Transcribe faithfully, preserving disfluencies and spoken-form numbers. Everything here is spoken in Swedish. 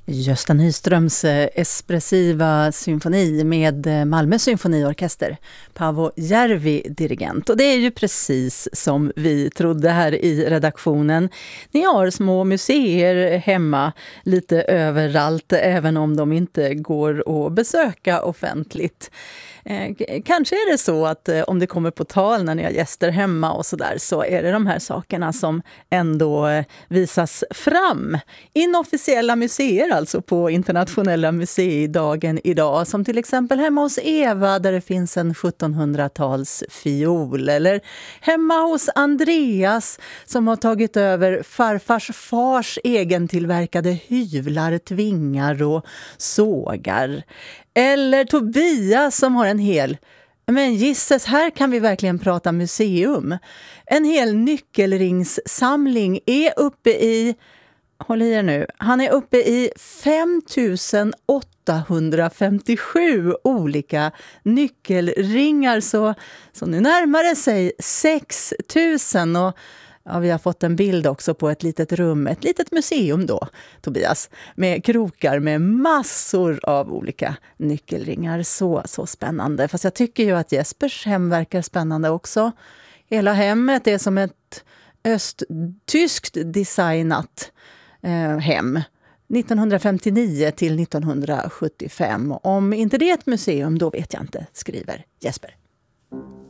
Gösta Nyströms espressiva symfoni med Malmö symfoniorkester. Paavo Järvi dirigent. Och det är ju precis som vi trodde här i redaktionen. Ni har små museer hemma lite överallt, även om de inte går att besöka offentligt. Eh, kanske är det så att eh, om det kommer på tal när ni har gäster hemma och så där, så är det de här sakerna som ändå eh, visas fram. Inofficiella museer alltså på internationella museidagen idag, som till exempel hemma hos Eva där det finns en sjuttonhundratals fiol, eller hemma hos Andreas som har tagit över farfars fars egentillverkade hyvlar, tvingar och sågar. Eller Tobias som har en hel, men gisses, här kan vi verkligen prata museum. En hel nyckelringssamling är uppe i, håll i er nu, han är uppe i femtusen åttahundrafemtiosju olika nyckelringar. Så, så nu närmar det sig sex tusen och ja, vi har fått en bild också på ett litet rum, ett litet museum då, Tobias, med krokar med massor av olika nyckelringar. Så, så spännande. Fast jag tycker ju att Jespers hem verkar spännande också. Hela hemmet är som ett östtyskt designat eh, hem. nittonhundrafemtionio till nittonhundrasjuttiofem. Om inte det är ett museum, då vet jag inte, skriver Jesper.